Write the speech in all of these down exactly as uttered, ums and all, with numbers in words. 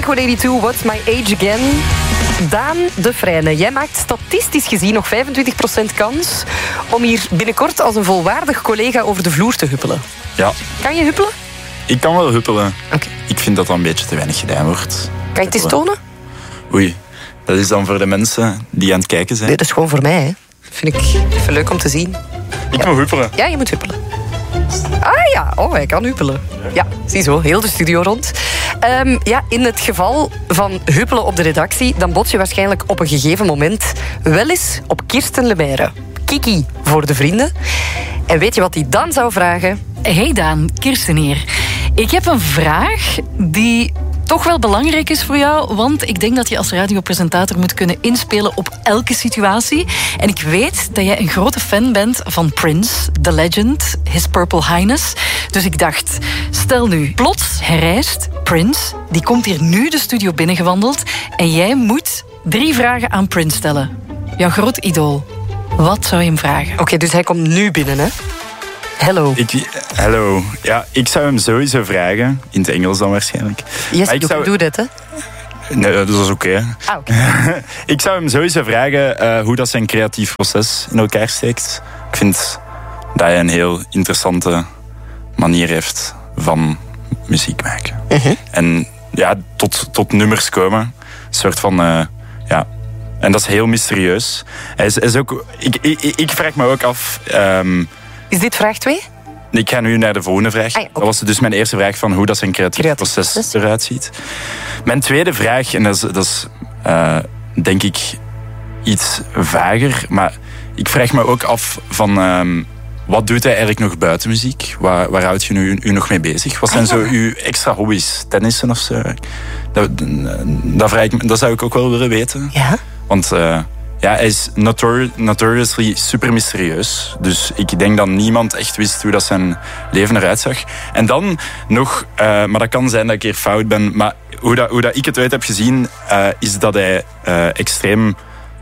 Blink one eighty-two, What's My Age Again? Daan de Vrijne, jij maakt statistisch gezien nog vijfentwintig procent kans om hier binnenkort als een volwaardig collega over de vloer te huppelen. Ja. Kan je huppelen? Ik kan wel huppelen. Okay. Ik vind dat dat een beetje te weinig gedaan wordt. Kan je het eens tonen? Oei, dat is dan voor de mensen die aan het kijken zijn. Nee, dat is gewoon voor mij, hè. Vind ik even leuk om te zien. Ik ja. moet huppelen. Ja, je moet huppelen. Ah ja, oh, hij kan huppelen. Ja, ziezo, heel de studio rond. Um, ja, in het geval van huppelen op de redactie, dan bots je waarschijnlijk op een gegeven moment wel eens op Kirsten Lemaire. Kiki voor de vrienden. En weet je wat hij dan zou vragen? Hey Daan, Kirsten hier. Ik heb een vraag die toch wel belangrijk is voor jou, want ik denk dat je als radiopresentator moet kunnen inspelen op elke situatie. En ik weet dat jij een grote fan bent van Prince, The Legend, His Purple Highness. Dus ik dacht, stel nu, plots herrijst Prince, die komt hier nu de studio binnengewandeld en jij moet drie vragen aan Prince stellen. Jouw groot idool. Wat zou je hem vragen? Oké, okay, dus hij komt nu binnen, hè? Hello. Ik, hello. Ja, ik zou hem sowieso vragen. In het Engels dan waarschijnlijk. Yes, ik doe, zou... doe dat, hè? Nee, dat is oké. Okay. Ah, okay. Ik zou hem sowieso vragen uh, hoe dat zijn creatief proces in elkaar steekt. Ik vind dat hij een heel interessante manier heeft van muziek maken. Uh-huh. En ja, tot, tot nummers komen. Een soort van... Uh, ja... En dat is heel mysterieus. Hij is, is ook... Ik, ik, ik vraag me ook af... Um, Is dit vraag twee? Ik ga nu naar de volgende vraag. Ah, ja, okay. Dat was dus mijn eerste vraag van hoe dat zijn creatief, creatief proces, proces eruit ziet. Mijn tweede vraag, en dat is, dat is uh, denk ik iets vager, maar ik vraag me ook af van... Um, wat doet hij eigenlijk nog buiten muziek? Waar, waar houdt je nu, u nog mee bezig? Wat zijn ah, ja. zo uw extra hobby's? Tennissen of zo? Dat, dat, vraag ik, dat zou ik ook wel willen weten. Ja? Want... Uh, Ja, hij is notori- notoriously super mysterieus. Dus ik denk dat niemand echt wist hoe dat zijn leven eruit zag. En dan nog, uh, maar dat kan zijn dat ik hier fout ben, maar hoe, dat, hoe dat ik het uit heb gezien, uh, is dat hij uh, extreem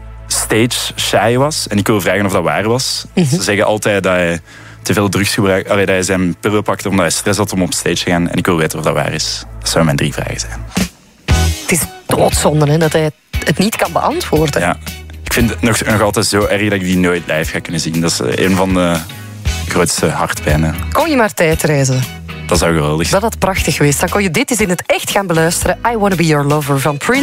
stage shy was. En ik wil vragen of dat waar was. Mm-hmm. Ze zeggen altijd dat hij te veel drugs gebruikt, allee, dat hij zijn pillen pakte omdat hij stress had om op stage te gaan. En ik wil weten of dat waar is. Dat zouden mijn drie vragen zijn. Het is doodzonde, hè, dat hij het niet kan beantwoorden. Ja. Ik vind het nog, nog altijd zo erg dat ik die nooit live ga kunnen zien. Dat is een van de grootste hartpijnen. Kon je maar tijdreizen? Dat zou geweldig zijn. Dat had prachtig geweest. Dan kon je dit eens in het echt gaan beluisteren. I Wanna Be Your Lover van Prince.